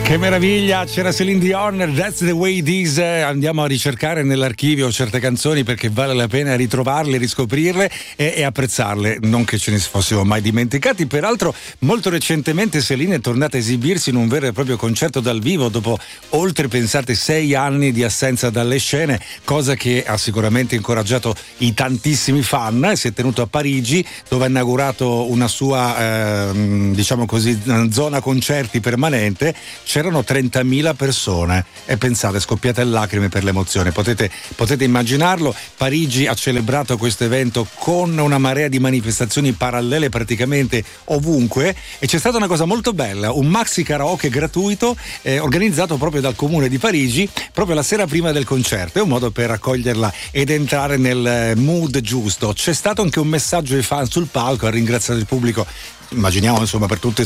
Che meraviglia, c'era Celine Dion, That's the way it is. Andiamo a ricercare nell'archivio certe canzoni perché vale la pena ritrovarle, riscoprirle e apprezzarle, non che ce ne fossimo mai dimenticati. Peraltro molto recentemente Celine è tornata a esibirsi in un vero e proprio concerto dal vivo dopo oltre, pensate, 6 anni di assenza dalle scene, cosa che ha sicuramente incoraggiato i tantissimi fan. Si è tenuto a Parigi, dove ha inaugurato una sua diciamo così zona concerti permanente. C'erano 30.000 persone e pensate, scoppiate in lacrime per l'emozione, potete immaginarlo. Parigi ha celebrato questo evento con una marea di manifestazioni parallele praticamente ovunque, e c'è stata una cosa molto bella, un maxi karaoke gratuito organizzato proprio dal comune di Parigi proprio la sera prima del concerto. È un modo per accoglierla ed entrare nel mood giusto. C'è stato anche un messaggio ai fan sul palco, ha ringraziato il pubblico, immaginiamo insomma per tutte